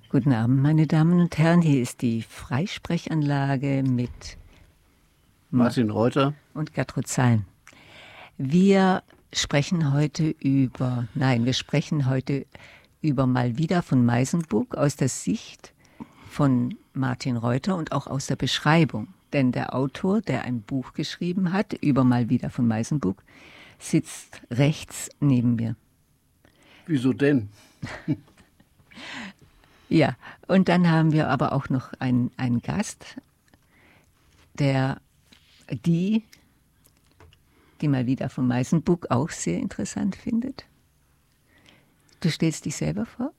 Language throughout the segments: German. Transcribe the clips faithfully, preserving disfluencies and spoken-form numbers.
Guten Abend, meine Damen und Herren. Hier ist die Freisprechanlage mit Martin Reuter und Gertrud Zein. Wir sprechen heute über, nein, wir sprechen heute über Malvida von Meisenbug aus der Sicht von Martin Reuter und auch aus der Beschreibung. Denn der Autor, der ein Buch geschrieben hat über Malvida von Meisenbug, sitzt rechts neben mir. Wieso denn? Ja, und dann haben wir aber auch noch einen, einen Gast, der die, die Malvida von Meisenbug auch sehr interessant findet. Du stellst dich selber vor?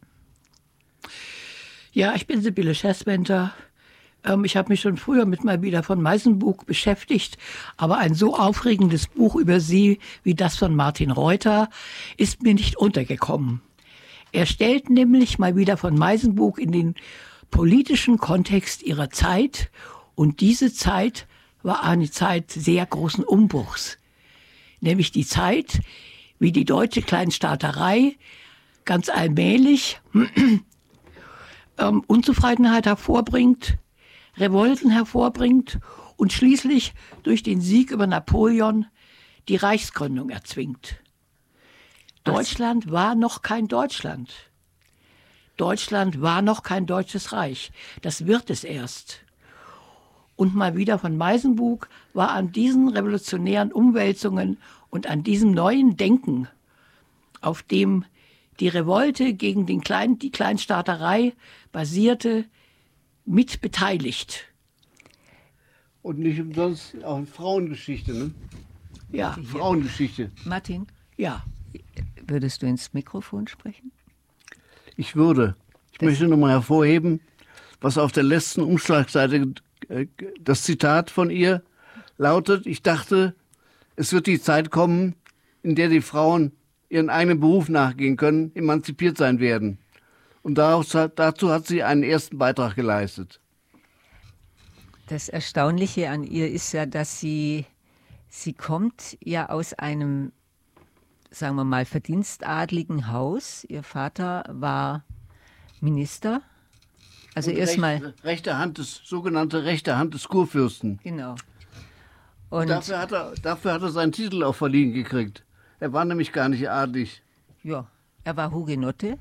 Ja, ich bin Sibylle Schäßwenter. Ähm, ich habe mich schon früher mit Malvida von Meisenbug beschäftigt, aber ein so aufregendes Buch über sie wie das von Martin Reuter ist mir nicht untergekommen. Er stellt nämlich Malvida von Meisenbug in den politischen Kontext ihrer Zeit, und diese Zeit war eine Zeit sehr großen Umbruchs. Nämlich die Zeit, wie die deutsche Kleinstaaterei ganz allmählich ähm, Unzufriedenheit hervorbringt, Revolten hervorbringt und schließlich durch den Sieg über Napoleon die Reichsgründung erzwingt. Deutschland war noch kein Deutschland. Deutschland war noch kein deutsches Reich. Das wird es erst. Und Malvida von Meisenbug war an diesen revolutionären Umwälzungen und an diesem neuen Denken, auf dem die Revolte gegen den Klein, die Kleinstaaterei basierte, mit beteiligt. Und nicht umsonst auch Frauengeschichte, ne? Ja. Frauengeschichte. Martin? Ja. Würdest du ins Mikrofon sprechen? Ich würde. Ich das möchte nochmal hervorheben, was auf der letzten Umschlagseite das Zitat von ihr lautet: Ich dachte, es wird die Zeit kommen, in der die Frauen ihren eigenen Beruf nachgehen können, emanzipiert sein werden. Und dazu hat sie einen ersten Beitrag geleistet. Das Erstaunliche an ihr ist ja, dass sie, sie kommt ja aus einem, sagen wir mal, verdienstadligen Haus. Ihr Vater war Minister. Also erstmal rechte, rechte Hand des, sogenannte rechte Hand des Kurfürsten. Genau. Und, Und dafür, hat er, dafür hat er seinen Titel auch verliehen gekriegt. Er war nämlich gar nicht adlig. Ja, er war Hugenotte.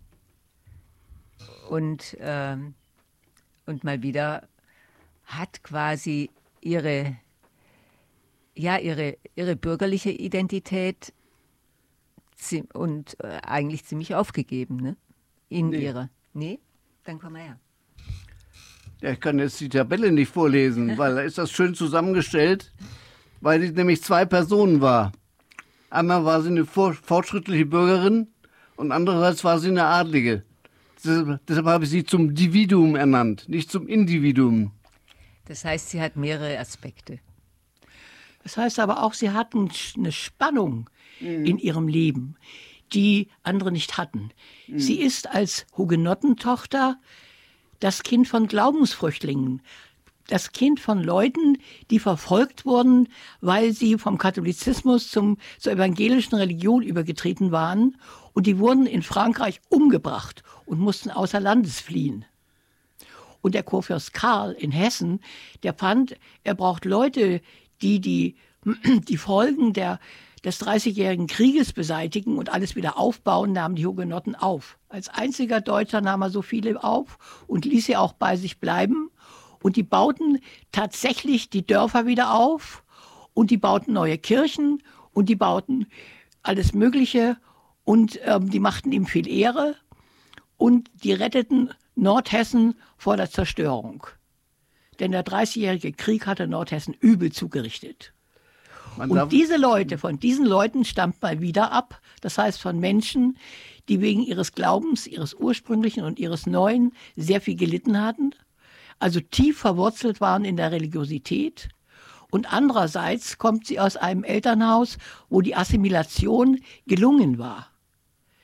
Und, ähm, und Malvida hat quasi ihre, ja, ihre, ihre bürgerliche Identität und äh, eigentlich ziemlich aufgegeben, ne? In nee. ihrer. Nee? Dann komm mal her. Ja, ich kann jetzt die Tabelle nicht vorlesen, weil da ist das schön zusammengestellt, weil sie nämlich zwei Personen war. Einmal war sie eine fortschrittliche Bürgerin und andererseits war sie eine Adlige. Deshalb, deshalb habe ich sie zum Individuum ernannt, nicht zum Individuum. Das heißt, sie hat mehrere Aspekte. Das heißt aber auch, sie hatten eine Spannung mhm. in ihrem Leben, die andere nicht hatten. Mhm. Sie ist als Hugenottentochter das Kind von Glaubensflüchtlingen, das Kind von Leuten, die verfolgt wurden, weil sie vom Katholizismus zum, zur evangelischen Religion übergetreten waren, und die wurden in Frankreich umgebracht und mussten außer Landes fliehen. Und der Kurfürst Karl in Hessen, der fand, er braucht Leute, die die, die Folgen der, des Dreißigjährigen Krieges beseitigen und alles wieder aufbauen, nahmen die Hugenotten auf. Als einziger Deutscher nahm er so viele auf und ließ sie auch bei sich bleiben. Und die bauten tatsächlich die Dörfer wieder auf, und die bauten neue Kirchen und die bauten alles Mögliche, und ähm, die machten ihm viel Ehre, und die retteten Nordhessen vor der Zerstörung. Denn der Dreißigjährige Krieg hatte Nordhessen übel zugerichtet. Man und diese Leute, von diesen Leuten stammt Malvida ab, das heißt von Menschen, die wegen ihres Glaubens, ihres ursprünglichen und ihres neuen sehr viel gelitten hatten, also tief verwurzelt waren in der Religiosität. Und andererseits kommt sie aus einem Elternhaus, wo die Assimilation gelungen war.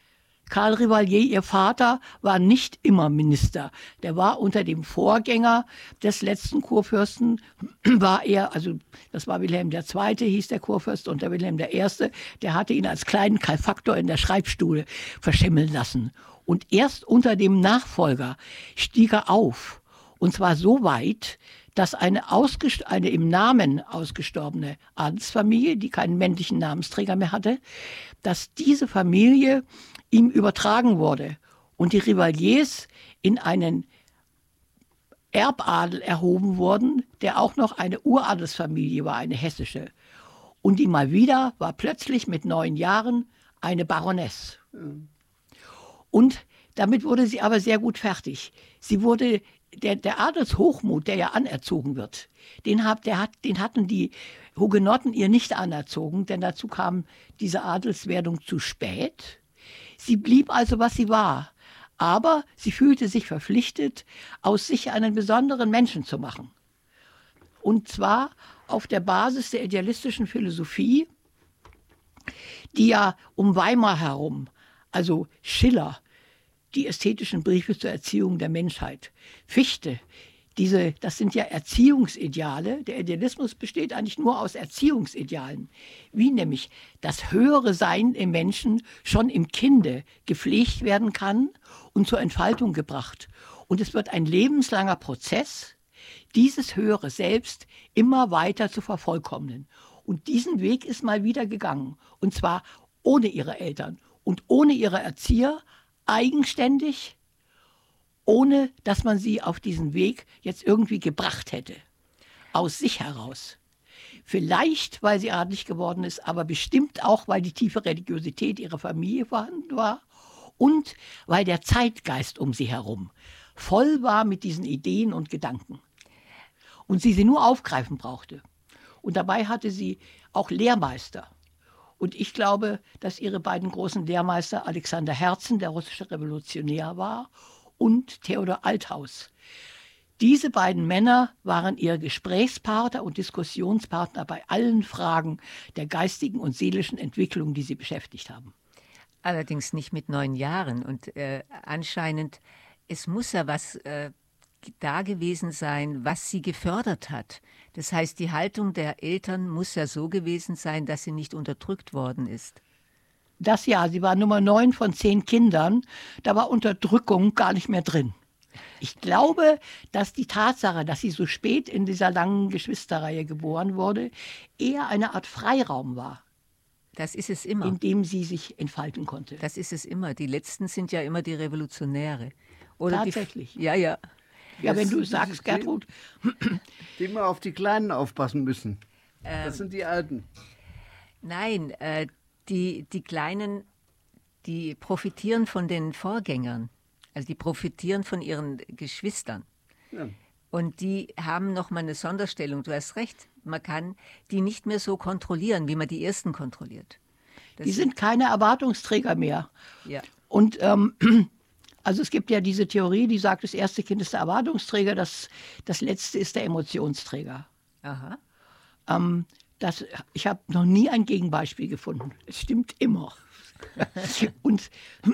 Karl Rivalier, ihr Vater, war nicht immer Minister. Der war unter dem Vorgänger des letzten Kurfürsten, war er, also das war Wilhelm der Zweite, hieß der Kurfürst, und der Wilhelm der Erste, der hatte ihn als kleinen Kalfaktor in der Schreibstube verschimmeln lassen. Und erst unter dem Nachfolger stieg er auf. Und zwar so weit, dass eine, eine im Namen ausgestorbene Adelsfamilie, die keinen männlichen Namensträger mehr hatte, dass diese Familie ihm übertragen wurde und die Rivaliers in einen Erbadel erhoben wurden, der auch noch eine Uradelsfamilie war, eine hessische. Und die Malvida war plötzlich mit neun Jahren eine Baroness. Mhm. Und damit wurde sie aber sehr gut fertig. Sie wurde, der, der Adelshochmut, der ja anerzogen wird, den, hat, der hat, den hatten die Hugenotten ihr nicht anerzogen, denn dazu kam diese Adelswerdung zu spät. Sie blieb also, was sie war, aber sie fühlte sich verpflichtet, aus sich einen besonderen Menschen zu machen. Und zwar auf der Basis der idealistischen Philosophie, die ja um Weimar herum, also Schiller, die ästhetischen Briefe zur Erziehung der Menschheit, Fichte, diese, das sind ja Erziehungsideale. Der Idealismus besteht eigentlich nur aus Erziehungsidealen. Wie nämlich das höhere Sein im Menschen schon im Kinde gepflegt werden kann und zur Entfaltung gebracht. Und es wird ein lebenslanger Prozess, dieses höhere Selbst immer weiter zu vervollkommnen. Und diesen Weg ist mal wieder gegangen. Und zwar ohne ihre Eltern und ohne ihre Erzieher, eigenständig, ohne dass man sie auf diesen Weg jetzt irgendwie gebracht hätte. Aus sich heraus. Vielleicht, weil sie adelig geworden ist, aber bestimmt auch, weil die tiefe Religiosität ihrer Familie vorhanden war und weil der Zeitgeist um sie herum voll war mit diesen Ideen und Gedanken. Und sie sie nur aufgreifen brauchte. Und dabei hatte sie auch Lehrmeister. Und ich glaube, dass ihre beiden großen Lehrmeister Alexander Herzen, der russische Revolutionär war, und Theodor Althaus. Diese beiden Männer waren ihr Gesprächspartner und Diskussionspartner bei allen Fragen der geistigen und seelischen Entwicklung, die sie beschäftigt haben. Allerdings nicht mit neun Jahren. Und äh, anscheinend, es muss ja was äh, da gewesen sein, was sie gefördert hat. Das heißt, die Haltung der Eltern muss ja so gewesen sein, dass sie nicht unterdrückt worden ist. Das ja, sie war Nummer neun von zehn Kindern. Da war Unterdrückung gar nicht mehr drin. Ich glaube, dass die Tatsache, dass sie so spät in dieser langen Geschwisterreihe geboren wurde, eher eine Art Freiraum war. Das ist es immer. In dem sie sich entfalten konnte. Das ist es immer. Die Letzten sind ja immer die Revolutionäre. Oder tatsächlich. Die, ja, ja. Ja, das wenn du sagst, Gertrud. Die immer auf die Kleinen aufpassen müssen. Ähm, das sind die Alten. Nein, äh, die, die Kleinen, die profitieren von den Vorgängern. Also die profitieren von ihren Geschwistern. Ja. Und die haben nochmal eine Sonderstellung. Du hast recht, man kann die nicht mehr so kontrollieren, wie man die Ersten kontrolliert. Das die sind keine Erwartungsträger mehr. Ja. Und ähm, also es gibt ja diese Theorie, die sagt, das erste Kind ist der Erwartungsträger, das, das letzte ist der Emotionsträger. Aha. Ähm, das, ich habe noch nie ein Gegenbeispiel gefunden. Es stimmt immer. Und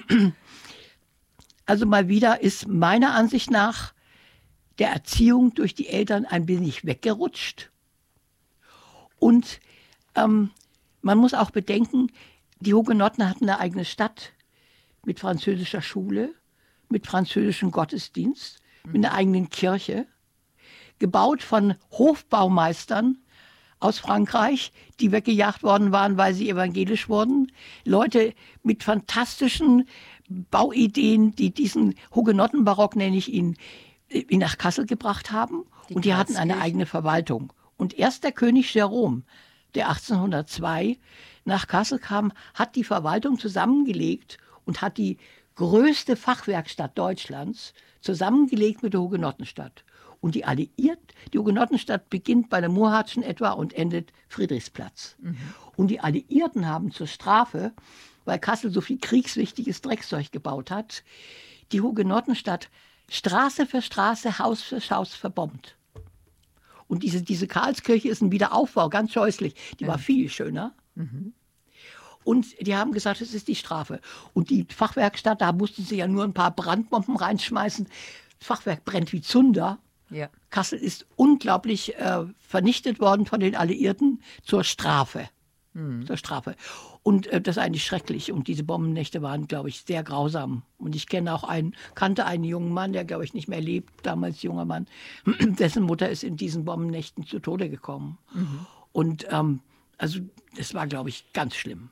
also mal wieder ist meiner Ansicht nach der Erziehung durch die Eltern ein wenig weggerutscht. Und ähm, man muss auch bedenken, die Hugenotten hatten eine eigene Stadt mit französischer Schule, mit französischem Gottesdienst, mit einer eigenen Kirche, gebaut von Hofbaumeistern aus Frankreich, die weggejagt worden waren, weil sie evangelisch wurden. Leute mit fantastischen Bauideen, die diesen Hugenottenbarock, nenne ich ihn, nach Kassel gebracht haben. Die und die hatten eine eigene Verwaltung. Und erst der König Jérôme, der achtzehnhundertzwei nach Kassel kam, hat die Verwaltung zusammengelegt und hat die größte Fachwerkstatt Deutschlands zusammengelegt mit der Hugenottenstadt. Und die Alliierten, die Hugenottenstadt beginnt bei der Murhatschen etwa und endet Friedrichsplatz. Mhm. Und die Alliierten haben zur Strafe, weil Kassel so viel kriegswichtiges Dreckzeug gebaut hat, die Hugenottenstadt Straße für Straße, Haus für Haus verbombt. Und diese, diese Karlskirche ist ein Wiederaufbau, ganz scheußlich. Die war viel schöner. Mhm. Und die haben gesagt, es ist die Strafe. Und die Fachwerkstatt, da mussten sie ja nur ein paar Brandbomben reinschmeißen. Das Fachwerk brennt wie Zunder. Ja. Kassel ist unglaublich äh, vernichtet worden von den Alliierten zur Strafe. Mhm. Zur Strafe. Und äh, das ist eigentlich schrecklich. Und diese Bombennächte waren, glaube ich, sehr grausam. Und ich kenne auch einen, kannte einen jungen Mann, der, glaube ich, nicht mehr lebt, damals junger Mann. Dessen Mutter ist in diesen Bombennächten zu Tode gekommen. Mhm. Und ähm, also das war, glaube ich, ganz schlimm.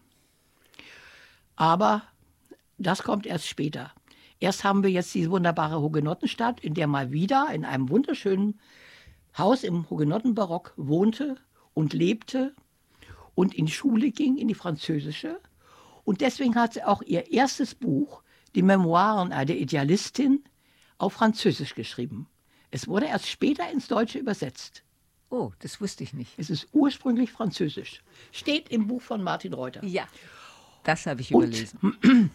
Aber das kommt erst später. Erst haben wir jetzt diese wunderbare Hugenottenstadt, in der mal wieder in einem wunderschönen Haus im Hugenottenbarock wohnte und lebte und in die Schule ging, in die französische. Und deswegen hat sie auch ihr erstes Buch, die Memoiren einer Idealistin, auf Französisch geschrieben. Es wurde erst später ins Deutsche übersetzt. Oh, das wusste ich nicht. Es ist ursprünglich französisch. Steht im Buch von Martin Reuter. Ja, das habe ich Und überlesen.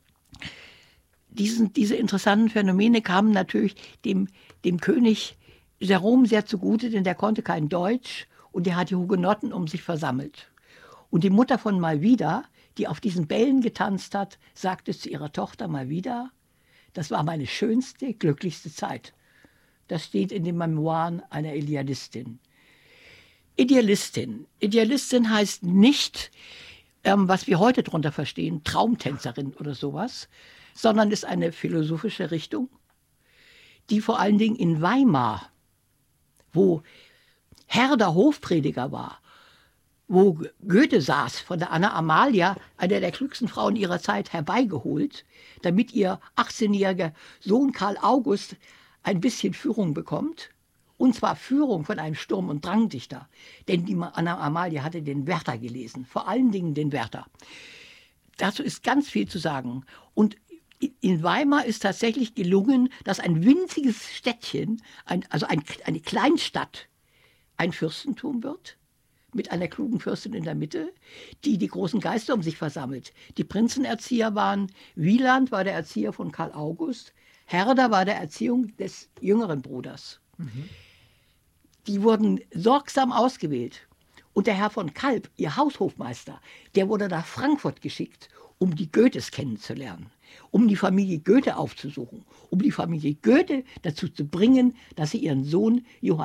Diesen, diese interessanten Phänomene kamen natürlich dem, dem König Jérôme sehr zugute, denn der konnte kein Deutsch und der hat die Hugenotten um sich versammelt. Und die Mutter von Malvida, die auf diesen Bällen getanzt hat, sagte zu ihrer Tochter Malvida, das war meine schönste, glücklichste Zeit. Das steht in den Memoiren einer Idealistin. Idealistin. Idealistin heißt nicht, ähm, was wir heute darunter verstehen, Traumtänzerin oder sowas, sondern ist eine philosophische Richtung, die vor allen Dingen in Weimar, wo Herder Hofprediger war, wo Goethe saß, von der Anna Amalia, einer der klügsten Frauen ihrer Zeit, herbeigeholt, damit ihr achtzehnjähriger Sohn Karl August ein bisschen Führung bekommt. Und zwar Führung von einem Sturm- und Drangdichter. Denn die Anna Amalia hatte den Werther gelesen, vor allen Dingen den Werther. Dazu ist ganz viel zu sagen. Und in Weimar ist tatsächlich gelungen, dass ein winziges Städtchen, ein, also ein, eine Kleinstadt, ein Fürstentum wird, mit einer klugen Fürstin in der Mitte, die die großen Geister um sich versammelt. Die Prinzenerzieher waren, Wieland war der Erzieher von Karl August, Herder war der Erziehung des jüngeren Bruders. Mhm. Die wurden sorgsam ausgewählt. Und der Herr von Kalb, ihr Haushofmeister, der wurde nach Frankfurt geschickt, um die Goethes kennenzulernen, um die Familie Goethe aufzusuchen, um die Familie Goethe dazu zu bringen, dass sie ihren Sohn Johann